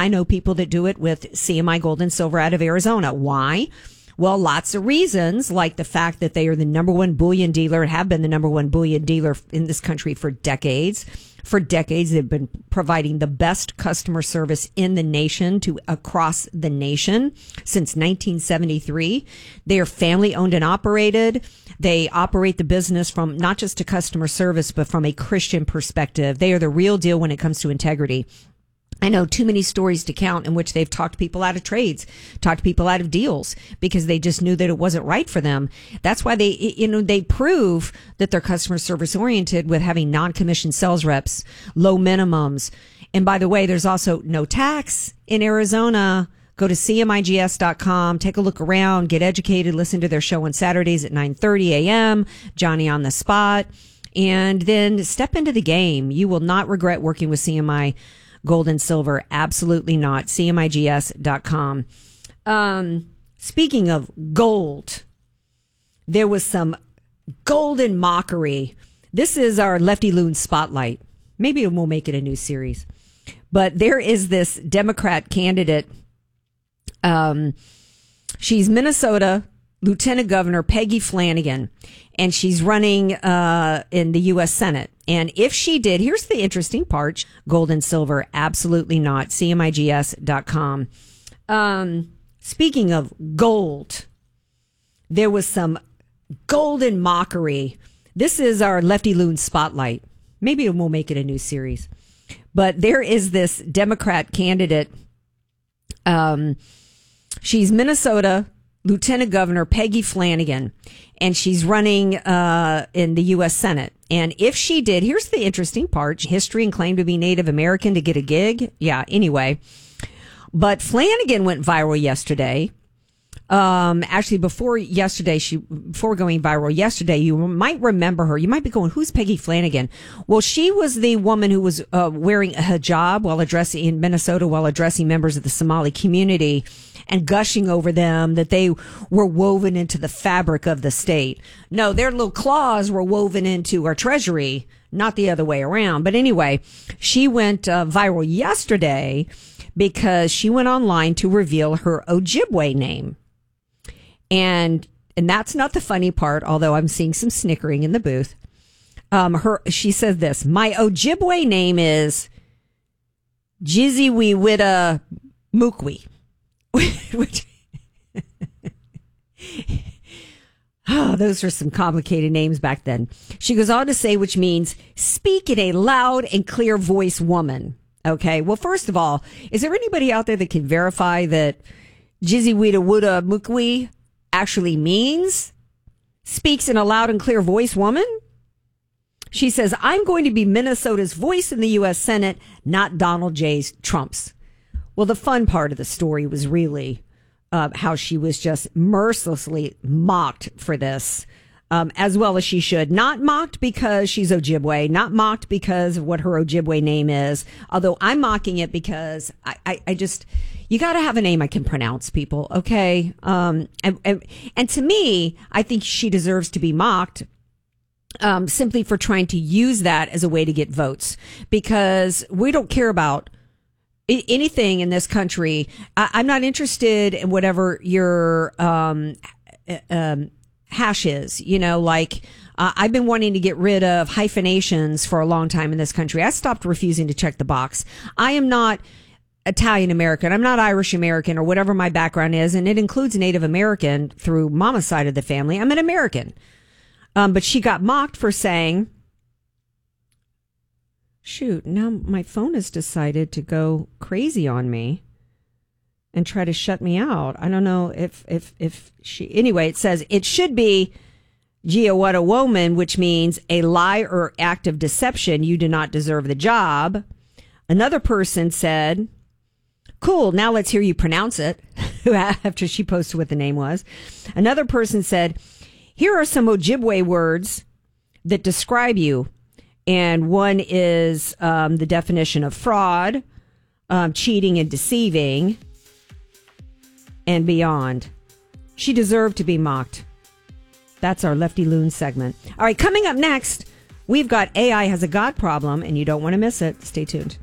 I know people that do it with CMI Gold and Silver out of Arizona. Why? Well, lots of reasons, like the fact that they are the number one bullion dealer, have been the number one bullion dealer in this country for decades. For decades, they've been providing the best customer service in the nation to across the nation since 1973. They are family owned and operated. They operate the business from not just a customer service, but from a Christian perspective. They are the real deal when it comes to integrity. I know too many stories to count in which they've talked people out of trades, talked people out of deals because they just knew that it wasn't right for them. That's why they prove that they're customer service oriented with having non-commissioned sales reps, low minimums. And by the way, there's also no tax in Arizona. Go to cmigs.com, take a look around, get educated, listen to their show on Saturdays at 9:30 a.m., Johnny on the Spot, and then step into the game. You will not regret working with CMI Gold and Silver. Absolutely not. CMIGS.com. Speaking of gold, there was some golden mockery. This is our Lefty Loon Spotlight. Maybe we'll make it a new series. But there is this Democrat candidate. She's Minnesota Lieutenant Governor Peggy Flanagan, and she's running in the U.S. Senate. And if she did, here's the interesting part, gold and silver, absolutely not. CMIGS.com. Speaking of gold, there was some golden mockery. This is our Lefty Loon Spotlight. Maybe we'll make it a new series. But there is this Democrat candidate. She's Minnesota Lieutenant Governor Peggy Flanagan, and she's running in the U.S. Senate. And if she did, here's the interesting part, history and claim to be Native American to get a gig. Yeah, anyway. But Flanagan went viral yesterday. Actually, before going viral yesterday, you might remember her. You might be going, who's Peggy Flanagan? Well, she was the woman who was wearing a hijab in Minnesota while addressing members of the Somali community and gushing over them that they were woven into the fabric of the state. No, their little claws were woven into our treasury, not the other way around. But anyway, she went viral yesterday because she went online to reveal her Ojibwe name. And that's not the funny part, although I'm seeing some snickering in the booth. She says this, my Ojibwe name is Jiziwiwita Mukwi. Which, those were some complicated names back then. She goes on to say, which means speak in a loud and clear voice woman. Okay. Well, first of all, is there anybody out there that can verify that Jiziwiwita Mukwi actually means speaks in a loud and clear voice woman? She says, I'm going to be Minnesota's voice in the U.S. Senate, not Donald J. Trump's. Well, the fun part of the story was really how she was just mercilessly mocked for this, as well as she should. Not mocked because she's Ojibwe, not mocked because of what her Ojibwe name is, although I'm mocking it because I just, you got to have a name I can pronounce, people, okay? And to me, I think she deserves to be mocked simply for trying to use that as a way to get votes, because we don't care about anything in this country. I'm not interested in whatever your hash is. You know, like I've been wanting to get rid of hyphenations for a long time in this country. I stopped refusing to check the box. I am not Italian American. I'm not Irish American or whatever my background is, and it includes Native American through mama's side of the family. I'm an American. But she got mocked for saying, shoot, now my phone has decided to go crazy on me and try to shut me out. I don't know if she, anyway, it says it should be Giawata woman, which means a lie or act of deception. You do not deserve the job. Another person said, cool, now let's hear you pronounce it, after she posted what the name was. Another person said, here are some Ojibwe words that describe you. And one is the definition of fraud, cheating and deceiving, and beyond. She deserved to be mocked. That's our Lefty Loon segment. All right, coming up next, we've got AI has a God problem, and you don't want to miss it. Stay tuned.